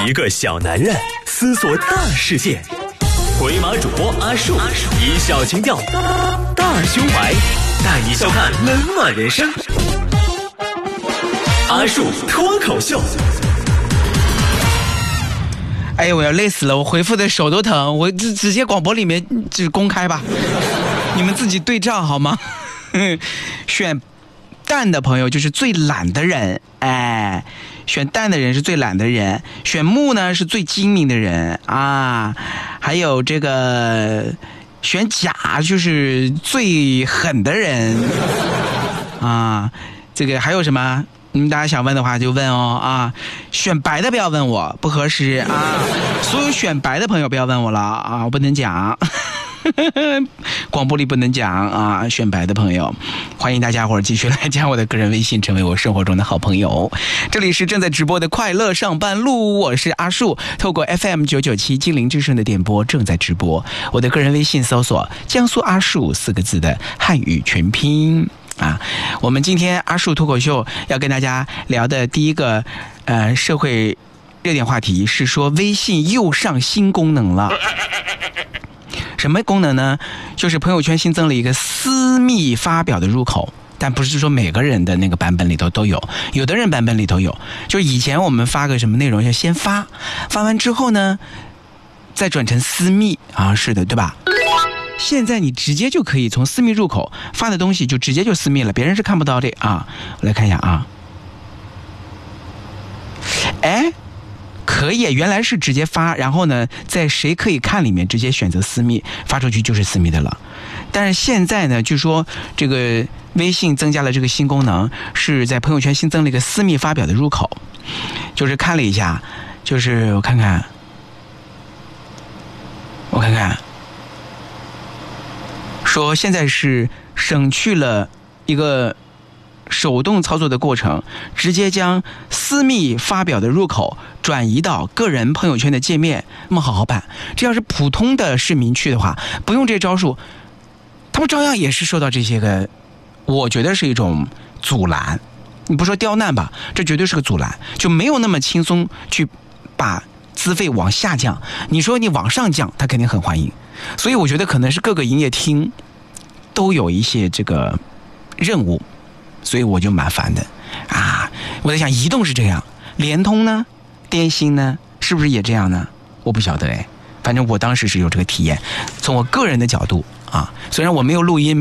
一个小男人思索大世界，鬼马主播阿树以小情调大胸怀带你笑看冷暖人生。阿树脱口秀。 哎呦，我要累死了，我回复的手都疼，我直接广播里面就公开吧，你们自己对账好吗？选蛋的朋友就是最懒的人，哎，选蛋的人是最懒的人，选木呢是最精明的人啊，还有这个选甲就是最狠的人啊，这个还有什么？大家想问的话就问哦啊，选白的不要问我，不合适啊！所有选白的朋友不要问我了啊，我不能讲，广播里不能讲啊。选白的朋友，欢迎大家伙儿继续来加我的个人微信，成为我生活中的好朋友。这里是正在直播的快乐上班路，我是阿树，透过 FM997精灵之声的点播正在直播。我的个人微信搜索江苏阿树4个字的汉语全拼。啊，我们今天阿树脱口秀要跟大家聊的第一个社会热点话题是说微信又上新功能了。什么功能呢？就是朋友圈新增了一个私密发表的入口，但不是说每个人的那个版本里头都有，有的人版本里头有。就以前我们发个什么内容要先发完之后呢再转成私密啊，是的，对吧？现在你直接就可以从私密入口发的东西就直接就私密了，别人是看不到的啊。我来看一下啊，哎，可以，原来是直接发，然后呢在谁可以看里面直接选择私密，发出去就是私密的了。但是现在呢，据说这个微信增加了这个新功能，是在朋友圈新增了一个私密发表的入口。就是看了一下，就是我看看说现在是省去了一个手动操作的过程，直接将私密发表的入口转移到个人朋友圈的界面。那么好好办，这要是普通的市民去的话，不用这招数，他们照样也是受到这些个，我觉得是一种阻拦。你不说刁难吧，这绝对是个阻拦，就没有那么轻松去把资费往下降。你说你往上降，他肯定很欢迎。所以我觉得可能是各个营业厅都有一些这个任务，所以我就蛮烦的啊。我在想，移动是这样，联通呢，电信呢，是不是也这样呢？我不晓得哎，反正我当时是有这个体验。从我个人的角度啊，虽然我没有录音。